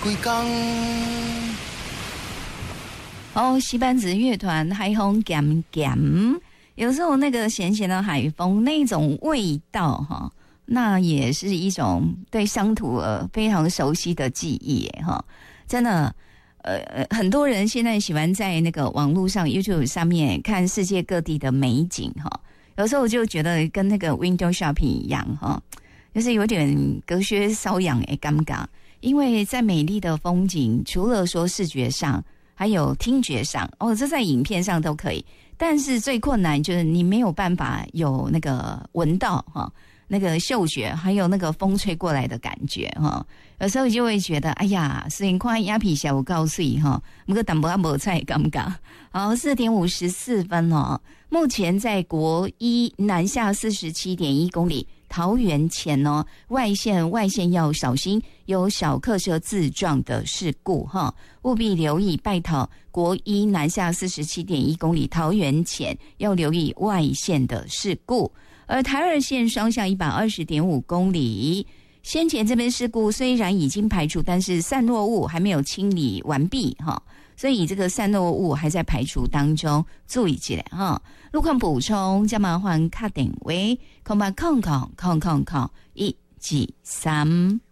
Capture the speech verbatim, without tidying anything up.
几工。 哦，西班子乐团海风咸咸，有时候那个咸咸的海风那种味道哈，那也是一种对乡土呃非常熟悉的记忆哈，真的。呃，很多人现在喜欢在那个网络上 YouTube 上面看世界各地的美景哈，有时候我就觉得跟那个 Window Shopping 一样哈，就是有点隔靴搔痒诶尴尬，因为在美丽的风景，除了说视觉上，还有听觉上，哦，这在影片上都可以，但是最困难就是你没有办法有那个闻到哈。那个嗅觉还有那个风吹过来的感觉哈，有时候就会觉得哎呀，虽然看鸭皮小高水哈，不过淡薄啊无菜尴尬。好，四点五十四分哦，目前在国一南下四十七点一公里，桃园前哦，外线外线要小心有小客车自撞的事故哈，务必留意，拜讨国一南下四十七点一公里，桃园前要留意外线的事故。而台二线双向一百二十点五公里，先前这边事故虽然已经排除，但是散落物还没有清理完毕哈，所以这个散落物还在排除当中，注意起来哈。路况补充，加麻烦卡点位，空八空空空空空一几三。